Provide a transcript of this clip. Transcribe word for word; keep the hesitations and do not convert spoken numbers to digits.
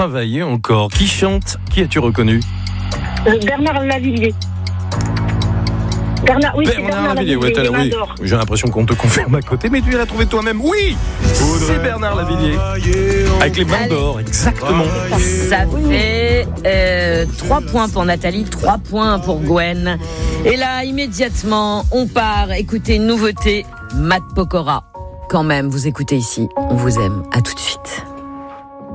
travailler encore. Qui chante ? Qui as-tu reconnu ? Euh, Bernard Lavilliers. Bernard, oui, Bernard, c'est Bernard Lavillier, ouais, Lavillier, oui. les mains d'or. J'ai l'impression qu'on te confirme à côté, mais tu l'as trouvé toi-même. Oui, c'est Bernard Lavillier. Avec les mains Allez. d'or, exactement. Ça fait euh, trois points pour Nathalie, trois points pour Gwen. Et là, immédiatement, on part écouter une nouveauté, Matt Pokora. Quand même, vous écoutez ici, on vous aime. À tout de suite.